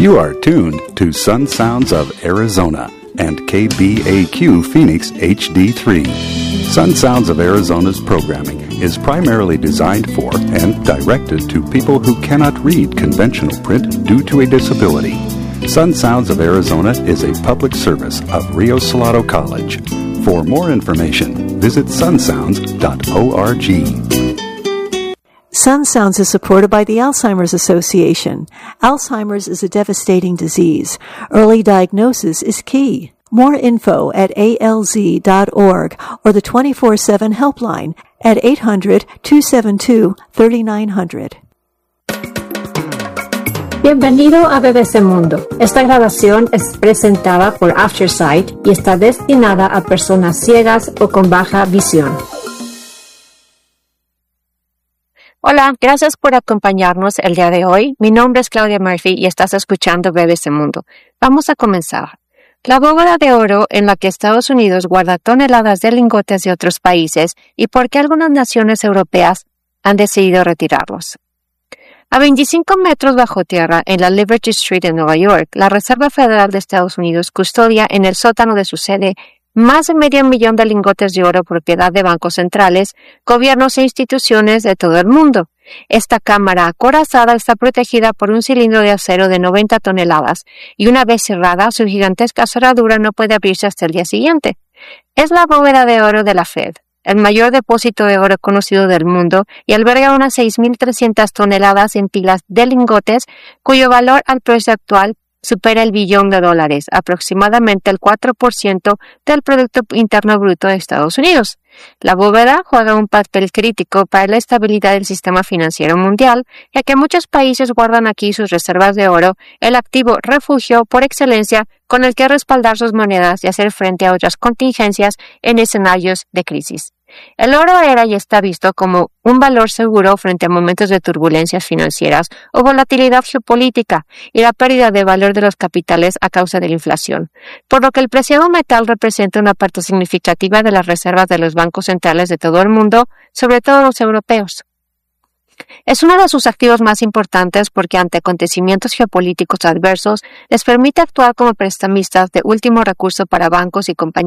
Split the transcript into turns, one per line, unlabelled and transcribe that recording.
You are tuned to Sun Sounds of Arizona and KBAQ Phoenix HD3. Sun Sounds of Arizona's programming is primarily designed for and directed to people who cannot read conventional print due to a disability. Sun Sounds of Arizona is a public service of Rio Salado College. For more information, visit sunsounds.org.
Sun Sounds is supported by the Alzheimer's Association. Alzheimer's is a devastating disease. Early diagnosis is key. More info at alz.org or the 24/7 helpline at 800-272-3900.
Bienvenido a BBC Mundo. Esta grabación es presentada por Aftersight y está destinada a personas ciegas o con baja visión.
Hola, gracias por acompañarnos el día de hoy. Mi nombre es Claudia Murphy y estás escuchando BBC Mundo. Vamos a comenzar. La bóveda de oro en la que Estados Unidos guarda toneladas de lingotes de otros países y por qué algunas naciones europeas han decidido retirarlos. A 25 metros bajo tierra, en la Liberty Street en Nueva York, la Reserva Federal de Estados Unidos custodia en el sótano de su sede más de 500,000 de lingotes de oro propiedad de bancos centrales, gobiernos e instituciones de todo el mundo. Esta cámara acorazada está protegida por un cilindro de acero de 90 toneladas y una vez cerrada, su gigantesca cerradura no puede abrirse hasta el día siguiente. Es la bóveda de oro de la Fed, el mayor depósito de oro conocido del mundo y alberga unas 6,300 toneladas en pilas de lingotes cuyo valor al precio actual supera el $1 billón, aproximadamente el 4% del Producto Interno Bruto de Estados Unidos. La bóveda juega un papel crítico para la estabilidad del sistema financiero mundial, ya que muchos países guardan aquí sus reservas de oro, el activo refugio por excelencia con el que respaldar sus monedas y hacer frente a otras contingencias en escenarios de crisis. El oro era y está visto como un valor seguro frente a momentos de turbulencias financieras o volatilidad geopolítica y la pérdida de valor de los capitales a causa de la inflación, por lo que el preciado metal representa una parte significativa de las reservas de los bancos centrales de todo el mundo, sobre todo los europeos. Es uno de sus activos más importantes porque ante acontecimientos geopolíticos adversos les permite actuar como prestamistas de último recurso para bancos y compañías